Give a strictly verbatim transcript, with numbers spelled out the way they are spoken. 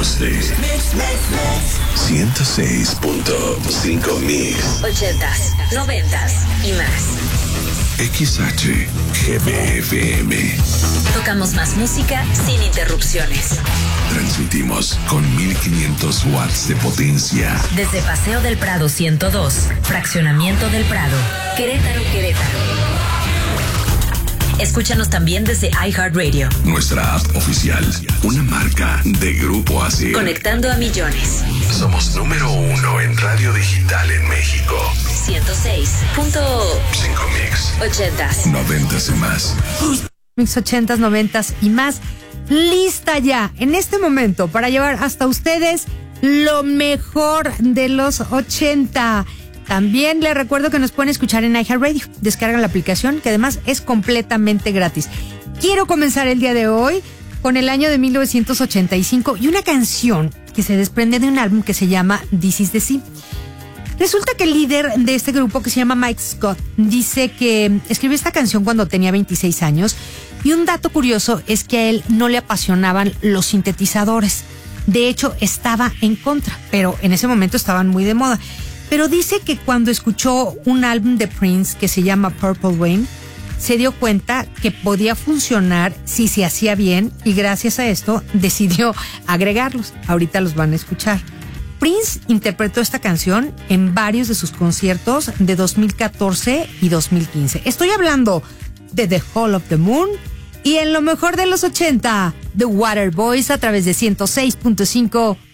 Somos de ciento seis punto cinco Mix. Ochentas, noventas y más. X H G B F M. Tocamos más música sin interrupciones. Transmitimos con mil quinientos watts de potencia. Desde Paseo del Prado ciento dos, Fraccionamiento del Prado, Querétaro, Querétaro. Escúchanos también desde iHeartRadio. Nuestra app oficial, una marca de Grupo Asir. Conectando a millones. Somos número uno en radio digital en México. ciento seis punto cinco Mix. Ochentas. Noventas y más. Mix ochentas, noventas y más. Lista ya, en este momento, para llevar hasta ustedes lo mejor de los ochenta. También les recuerdo que nos pueden escuchar en iHeartRadio. Descargan la aplicación, que además es completamente gratis. Quiero comenzar el día de hoy con el año de mil novecientos ochenta y cinco y una canción que se desprende de un álbum que se llama This Is the Sea. Resulta que el líder de este grupo, que se llama Mike Scott, dice que escribió esta canción cuando tenía veintiséis años, y un dato curioso es que a él no le apasionaban los sintetizadores. De hecho, estaba en contra, pero en ese momento estaban muy de moda. Pero dice que cuando escuchó un álbum de Prince que se llama Purple Rain, se dio cuenta que podía funcionar si se hacía bien, y gracias a esto decidió agregarlos. Ahorita los van a escuchar. Prince interpretó esta canción en varios de sus conciertos de dos mil catorce y dos mil quince. Estoy hablando de The Hall of the Moon y en lo mejor de los ochenta, The Waterboys, a través de ciento seis punto cinco